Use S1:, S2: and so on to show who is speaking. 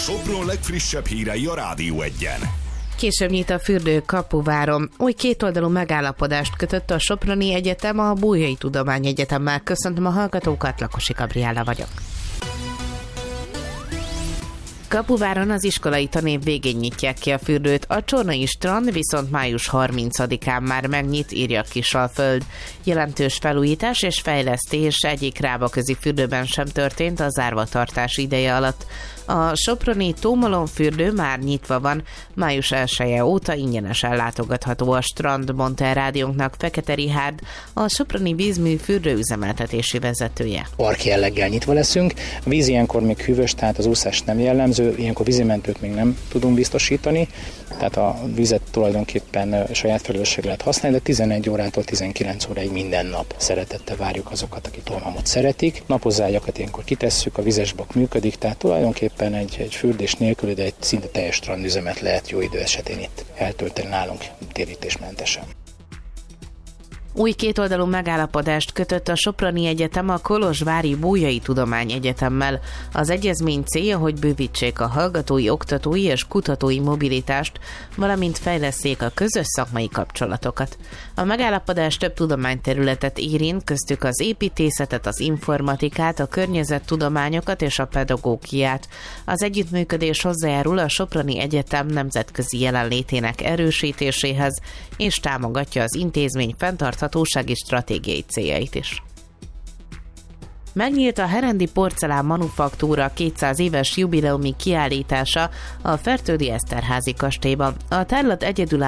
S1: Sopron legfrissebb hírei a Rádió Egyen.
S2: Később nyit a fürdő Kapuváron. Új kétoldalú megállapodást kötött a Soproni Egyetem a Bolyai Tudományegyetemmel. Köszöntöm a hallgatókat, Lakosi Gabriella vagyok. Kapuváron az iskolai tanév végén nyitják ki a fürdőt, a Csornai strand viszont május 30-án már megnyit, írja Kisalföld. Jelentős felújítás és fejlesztés egyik rábaközi fürdőben sem történt a zárvatartás ideje alatt. A soproni Tómalom fürdő már nyitva van, május 1-e óta ingyenesen látogatható a strand, mondta el rádiónknak Fekete Rihárd, a soproni vízmű fürdő üzemeltetési vezetője.
S3: Park jelleggel nyitva leszünk, a víz ilyenkor még hűvös, tehát az úszás nem jellemző, ilyenkor vízimentőt még nem tudunk biztosítani, tehát a vizet tulajdonképpen saját felelősségre lehet használni, de 11 órától 19 óráig minden nap szeretettel várjuk azokat, akik Tómalmot szeretik. Napozágyakat ilyenkor kitesszük, a vizesbak működik, tehát tulajdonképpen egy fürdés nélkül, de egy szinte teljes strandüzemet lehet jó idő esetén itt eltölteni nálunk térítésmentesen.
S2: Új kétoldalú megállapodást kötött a Soproni Egyetem a Kolozsvári Bolyai Tudományegyetemmel. Az egyezmény célja, hogy bővítsék a hallgatói, oktatói és kutatói mobilitást, valamint fejlesszék a közös szakmai kapcsolatokat. A megállapodás több tudományterületet érint, köztük az építészetet, az informatikát, a környezettudományokat és a pedagógiát. Az együttműködés hozzájárul a Soproni Egyetem nemzetközi jelenlétének erősítéséhez, és támogatja az intézmény fenntarthatósági stratégiai céljait is. Megnyílt a Herendi Porcelán Manufaktúra 200 éves jubileumi kiállítása a Fertődi Eszterházy kastélyban. A tárlat egyedülálló